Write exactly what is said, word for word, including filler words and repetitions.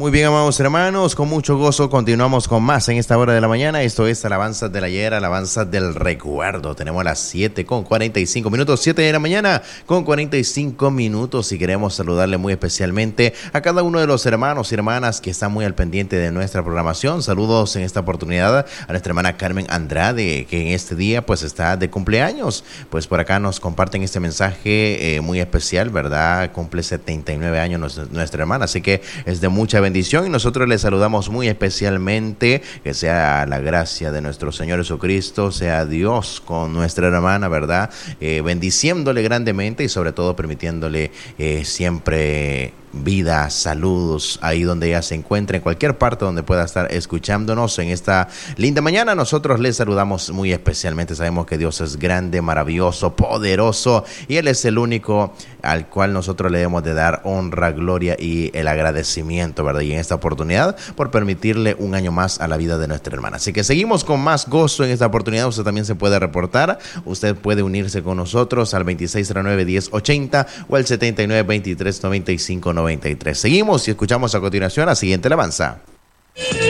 Muy bien, amados hermanos, con mucho gozo continuamos con más en esta hora de la mañana. Esto es Alabanzas del Ayer, Alabanzas del Recuerdo. Tenemos las siete con cuarenta y cinco minutos, siete de la mañana con cuarenta y cinco minutos, y queremos saludarle muy especialmente a cada uno de los hermanos y hermanas que están muy al pendiente de nuestra programación. Saludos en esta oportunidad a nuestra hermana Carmen Andrade, que en este día pues está de cumpleaños. Pues por acá nos comparten este mensaje eh, muy especial, ¿verdad? Cumple setenta y nueve años nuestra hermana, así que es de mucha bendición, y nosotros le saludamos muy especialmente. Que sea la gracia de nuestro Señor Jesucristo, sea Dios con nuestra hermana, ¿verdad? Eh, bendiciéndole grandemente y sobre todo permitiéndole eh, siempre vida, saludos ahí donde ella se encuentre, en cualquier parte donde pueda estar escuchándonos en esta linda mañana. Nosotros les saludamos muy especialmente. Sabemos que Dios es grande, maravilloso, poderoso, y Él es el único al cual nosotros le debemos de dar honra, gloria y el agradecimiento, ¿verdad? Y en esta oportunidad por permitirle un año más a la vida de nuestra hermana. Así que seguimos con más gozo en esta oportunidad. Usted también se puede reportar, usted puede unirse con nosotros al veintiséis cero nueve, diez ochenta o al setenta y nueve, veintitrés, noventa y cinco, noventa y tres. Seguimos y escuchamos a continuación la siguiente alabanza.